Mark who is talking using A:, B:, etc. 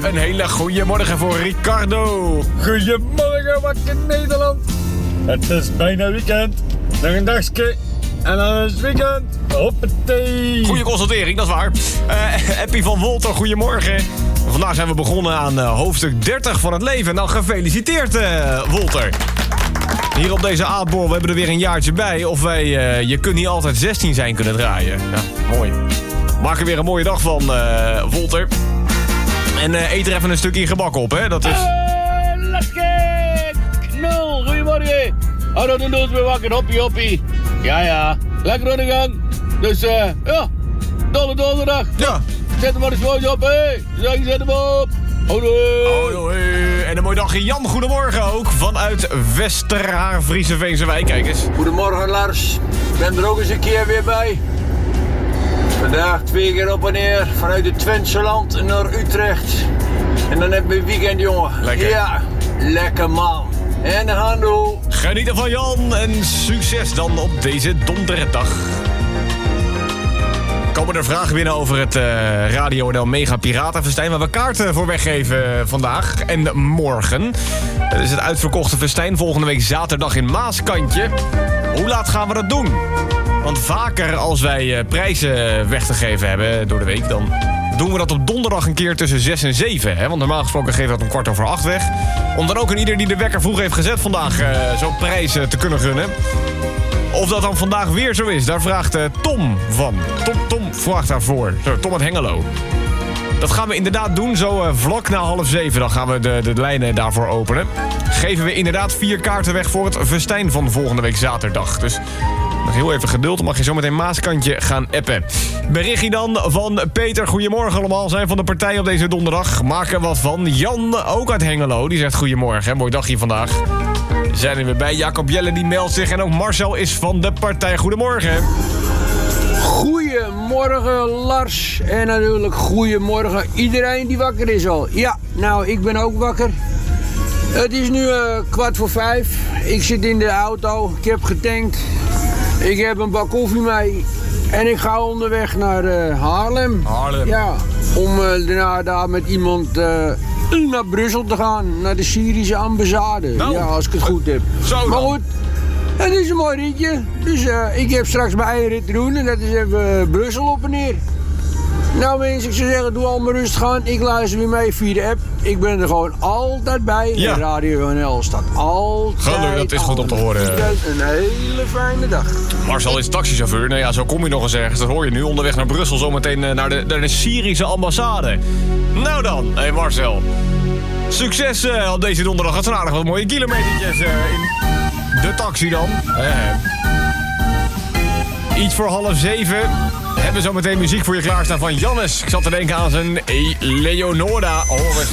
A: Een hele goede morgen voor Ricardo.
B: Goedemorgen, wakker Nederland. Het is bijna weekend. Nog een dagje. En dan is het weekend. Hoppatee.
A: Goeie constatering, dat is waar. Eppie van Wolter, goedemorgen. Vandaag zijn we begonnen aan hoofdstuk 30 van het leven. Nou, gefeliciteerd, Wolter. Hier op deze aardbol, we hebben er weer een jaartje bij. Of wij Je kunt niet altijd 16 zijn kunnen draaien. Ja, mooi. Maak er weer een mooie dag van, Wolter. En eet er even een stukje gebak op, hè. Dat is...
C: Lekker! Knul, goedemorgen. Oh, dat doen we weer wakker, hoppie, hoppie. Ja, lekker aan de gang. Dus, ja, dolle donderdag.
A: Ja.
C: Zet hem maar eens mooi op, hé. Zet hem op. Hoi.
A: En een mooi dagje Jan, goedemorgen ook. Vanuit Westerhaar, Friese Veense. Kijk eens.
D: Goedemorgen Lars, ik ben er ook eens een keer weer bij. Vandaag 2 keer op en neer vanuit het Twentse land naar Utrecht. En dan heb je weekend, jongen.
A: Lekker.
D: Ja, lekker man. En de handel.
A: Genieten van Jan en succes dan op deze donderdag. Komen er vragen binnen over het Radio NL Mega Piratenfestijn... waar we kaarten voor weggeven vandaag en morgen. Het is het uitverkochte festijn volgende week zaterdag in Maaskantje. Hoe laat gaan we dat doen? Want vaker als wij prijzen weg te geven hebben door de week... dan doen we dat op donderdag een keer tussen 6 en 7. Hè? Want normaal gesproken geven we dat om 7:15 weg. Om dan ook aan ieder die de wekker vroeg heeft gezet vandaag zo'n prijs te kunnen gunnen. Of dat dan vandaag weer zo is, daar vraagt Tom van. Tom vraagt daarvoor. Tom uit Hengelo. Dat gaan we inderdaad doen, zo vlak na 6:30. Dan gaan we de lijnen daarvoor openen. Geven we inderdaad 4 kaarten weg voor het festijn van volgende week zaterdag. Dus nog heel even geduld, dan mag je zo meteen Maaskantje gaan appen. Berichtje dan van Peter. Goedemorgen allemaal, zijn van de partij op deze donderdag. Maak er wat van. Jan, ook uit Hengelo, die zegt goedemorgen. Mooi dagje vandaag. Zijn er weer bij. Jacob Jelle die meldt zich. En ook Marcel is van de partij. Goedemorgen.
E: Goedemorgen Lars. En natuurlijk goedemorgen iedereen die wakker is al. Ja, nou ik ben ook wakker. Het is nu 4:15. Ik zit in de auto. Ik heb getankt. Ik heb een bak koffie mee. En ik ga onderweg naar Haarlem. Ja, om daarna daar met iemand naar Brussel te gaan. Naar de Syrische ambassade.
A: Nou,
E: ja, als ik het goed heb.
A: Zo dan.
E: Maar goed, het is een mooi ritje. Dus ik heb straks mijn eigen rit te doen. En dat is even Brussel op en neer. Nou mensen, ik zou zeggen, doe allemaal rustig aan. Ik luister weer mee via de app. Ik ben er gewoon altijd bij.
A: Ja.
E: En Radio NL staat altijd.
A: Gelukkig, dat is goed om te horen.
E: Een hele fijne dag.
A: Marcel is taxichauffeur. Nou ja, zo kom je nog eens ergens. Dat hoor je nu onderweg naar Brussel. Zometeen naar de Syrische ambassade. Nou dan, hé Marcel. Succes op deze donderdag. Het zijn aardig wat mooie kilometertjes in de taxi dan. Iets voor 6:30. Hebben we zo meteen muziek voor je klaarstaan van Jannes. Ik zat te denken aan zijn Leonora.